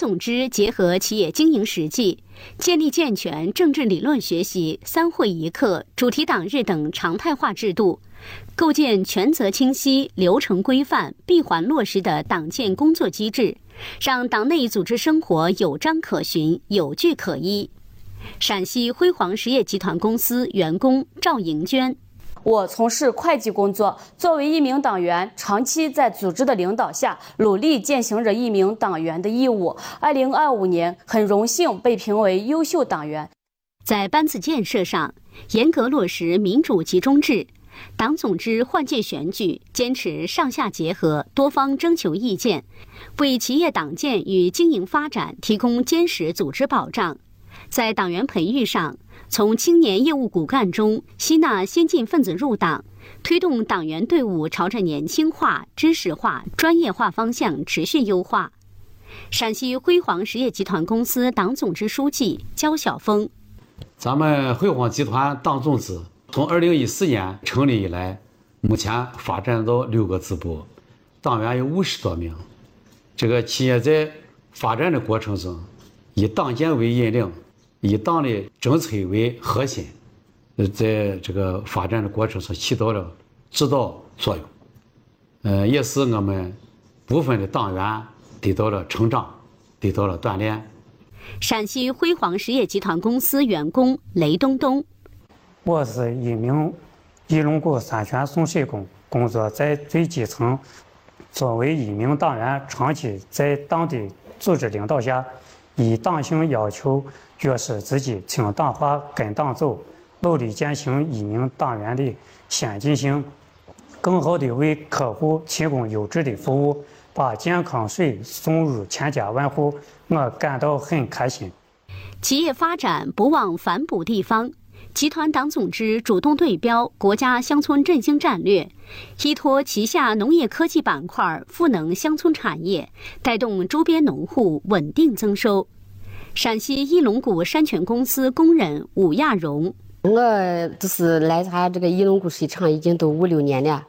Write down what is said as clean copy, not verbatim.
总支结合企业经营实际，建立健全政治理论学习、3会1课、主题党日等常态化制度，构建权责清晰、流程规范、闭环落实的党建工作机制，让党内组织生活有章可循、有据可依。陕西辉煌实业集团公司员工赵莹娟。 我从事会计工作，作为一名党员，长期在组织的领导下，努力践行着一名党员的义务。2025年，很荣幸被评为优秀党员。 在班子建设上，严格落实民主集中制，党总支换届选举坚持上下结合、多方征求意见，为企业党建与经营发展提供坚实组织保障。在党员培育上，从青年业务骨干中吸纳先进分子入党，推动党员队伍朝着年轻化、知识化、专业化方向持续优化。陕西辉煌实业集团公司党总支书记焦晓峰： 咱们辉煌集团党总支从2014年成立以来，目前发展到6个支部，党员有50多名。这个企业在发展的过程中，以党建为引领，以党的政策为核心，在这个发展的过程中起到了指导作用，也使我们部分的党员得到了成长，得到了锻炼。 陕西辉煌实业集团公司员工雷东东： 我是一名仪陇股3权送水工，工作在最基层。作为一名党员，长期在党的组织领导下，以党性要求约束自己，听党话，跟党走，努力践行一名党员的先进性，更好地为客户提供优质的服务，把健康水送入千家万户，我感到很开心。 企业发展不忘反哺地方，集团党总支主动对标国家乡村振兴战略，依托旗下农业科技板块赋能乡村产业，带动周边农户稳定增收。陕西仪陇股山泉公司工人武亚荣： 我就是来他这个仪陇股水厂已经都5、6年了，